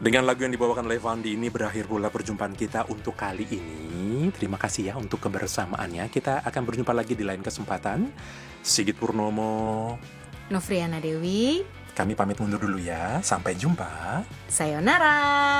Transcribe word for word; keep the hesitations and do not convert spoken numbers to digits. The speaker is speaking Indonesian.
Dengan lagu yang dibawakan oleh Fandi ini berakhir pula perjumpaan kita untuk kali ini. Terima kasih ya untuk kebersamaannya. Kita akan berjumpa lagi di lain kesempatan. Sigit Purnomo, Novriana Dewi, kami pamit mundur dulu ya. Sampai jumpa. sayonara.